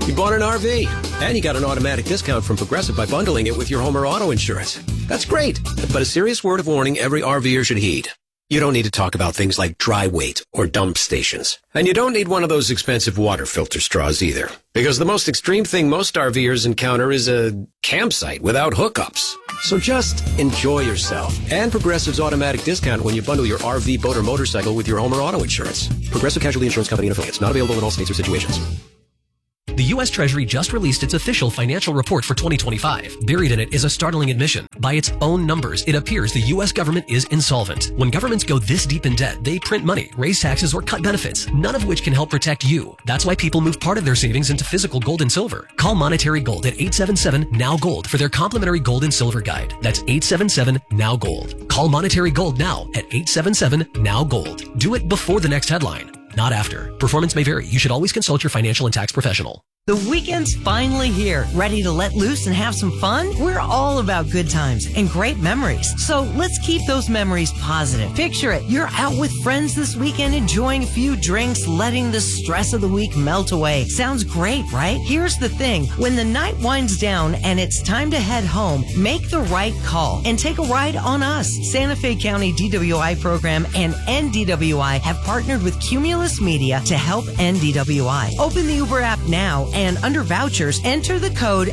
You bought an RV, and you got an automatic discount from Progressive by bundling it with your home or auto insurance. That's great, but a serious word of warning every RVer should heed. You don't need to talk about things like dry weight or dump stations. And you don't need one of those expensive water filter straws either. Because the most extreme thing most RVers encounter is a campsite without hookups. So just enjoy yourself. And Progressive's automatic discount when you bundle your RV, boat, or motorcycle with your home or auto insurance. Progressive Casualty Insurance Company and affiliates. Not available in all states or situations. The U.S. Treasury just released its official financial report for 2025. Buried in it is a startling admission. By its own numbers, it appears the U.S. government is insolvent. When governments go this deep in debt, they print money, raise taxes, or cut benefits, none of which can help protect you. That's why people move part of their savings into physical gold and silver. Call Monetary Gold at 877-NOW-GOLD for their complimentary gold and silver guide. That's 877-NOW-GOLD. Call Monetary Gold now at 877-NOW-GOLD. Do it before the next headline, not after. Performance may vary. You should always consult your financial and tax professional. The weekend's finally here. Ready to let loose and have some fun? We're all about good times and great memories. So let's keep those memories positive. Picture it. You're out with friends this weekend, enjoying a few drinks, letting the stress of the week melt away. Sounds great, right? Here's the thing. When the night winds down and it's time to head home, make the right call and take a ride on us. Santa Fe County DWI program and NDWI have partnered with Cumulus Media to help NDWI. Open the Uber app now and under vouchers, enter the code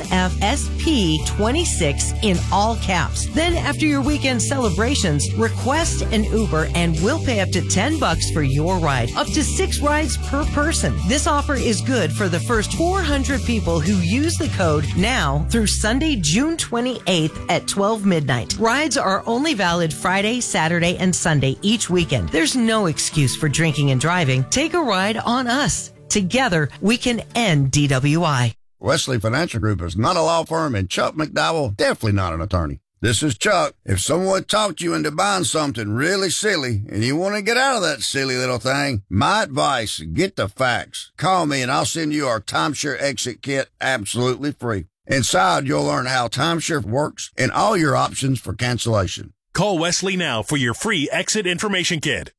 SFSP26 in all caps. Then after your weekend celebrations, request an Uber and we'll pay up to $10 for your ride. Up to 6 rides per person. This offer is good for the first 400 people who use the code now through Sunday, June 28th at 12 midnight. Rides are only valid Friday, Saturday, and Sunday each weekend. There's no excuse for drinking and driving. Take a ride on us. Together, we can end DWI. Wesley Financial Group is not a law firm, and Chuck McDowell, definitely not an attorney. This is Chuck. If someone talked you into buying something really silly and you want to get out of that silly little thing, my advice, get the facts. Call me and I'll send you our timeshare exit kit absolutely free. Inside, you'll learn how timeshare works and all your options for cancellation. Call Wesley now for your free exit information kit.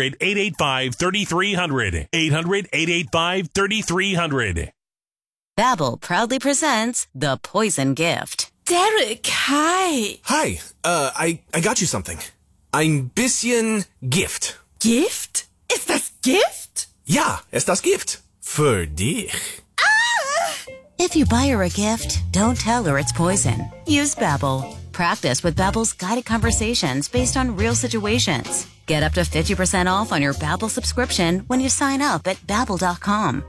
800-885-3300. 800-885-3300. Babbel proudly presents The Poison Gift. Derek, hi. Hi, I got you something. Ein bisschen Gift. Gift? Ist das Gift? Ja, ist das Gift. Für dich. Ah! If you buy her a gift, don't tell her it's poison. Use Babbel. Practice with Babbel's guided conversations based on real situations. Get up to 50% off on your Babbel subscription when you sign up at Babbel.com.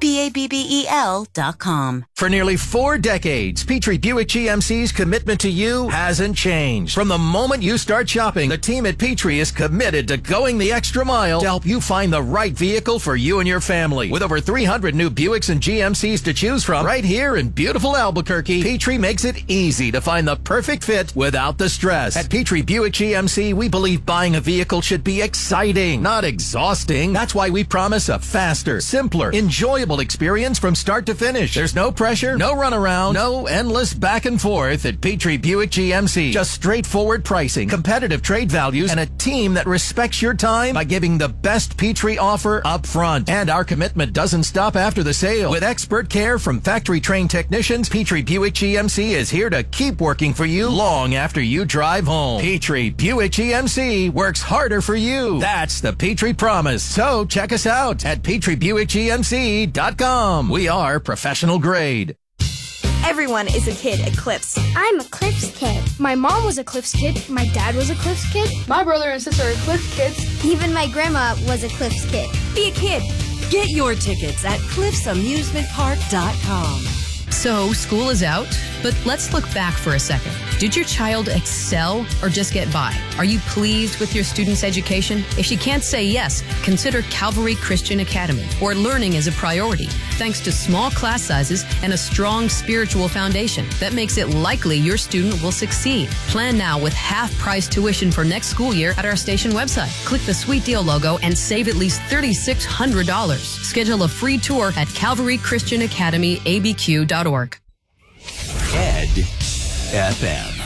Babbel.com. For nearly 4 decades, Petrie Buick GMC's commitment to you hasn't changed. From the moment you start shopping, the team at Petrie is committed to going the extra mile to help you find the right vehicle for you and your family. With over 300 new Buicks and GMCs to choose from right here in beautiful Albuquerque, Petrie makes it easy to find the perfect fit without the stress. At Petrie Buick GMC, we believe buying a vehicle should be exciting, not exhausting. That's why we promise a faster, simpler, enjoyable experience from start to finish. There's no pressure, no runaround, no endless back and forth at Petrie Buick GMC. Just straightforward pricing, competitive trade values, and a team that respects your time by giving the best Petrie offer up front. And our commitment doesn't stop after the sale. With expert care from factory-trained technicians, Petrie Buick GMC is here to keep working for you long after you drive home. Petrie Buick GMC works harder for you. That's the Petrie promise. So check us out at PetrieBuickGMC.com. We are professional grade. Everyone is a kid at Cliffs. I'm a Cliffs kid. My mom was a Cliffs kid. My dad was a Cliffs kid. My brother and sister are Cliffs kids. Even my grandma was a Cliffs kid. Be a kid. Get your tickets at CliffsAmusementPark.com. So, school is out, but let's look back for a second. Did your child excel or just get by? Are you pleased with your student's education? If she can't say yes, consider Calvary Christian Academy, where learning is a priority, thanks to small class sizes and a strong spiritual foundation that makes it likely your student will succeed. Plan now with half-price tuition for next school year at our station website. Click the Sweet Deal logo and save at least $3,600. Schedule a free tour at CalvaryChristianAcademyABQ.org. Ed FM.